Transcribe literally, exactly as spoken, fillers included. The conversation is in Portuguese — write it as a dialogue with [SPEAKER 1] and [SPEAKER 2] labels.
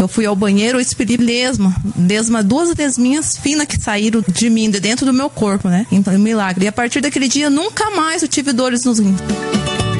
[SPEAKER 1] Eu fui ao banheiro, eu expeli lesma, lesma, duas lesminhas finas que saíram de mim, de dentro do meu corpo, né? Então, um milagre. E a partir daquele dia, nunca mais eu tive dores nos rins.